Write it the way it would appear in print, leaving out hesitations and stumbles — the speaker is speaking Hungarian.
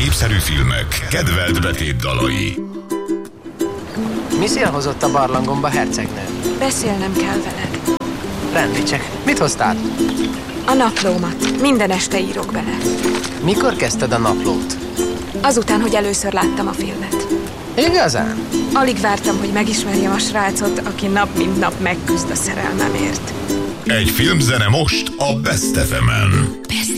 népszerű filmek, kedvelt betétdalai. Mi szél hozott a barlangomba, hercegnő? Beszélnem kell veled. Rendítsek. Mit hoztál? A naplómat. Minden este írok bele. Mikor kezdted a naplót? Azután, hogy először láttam a filmet. Igazán? Alig vártam, hogy megismerjem a srácot, aki nap mint nap megküzd a szerelmemért. Egy filmzene most a Best FM-en.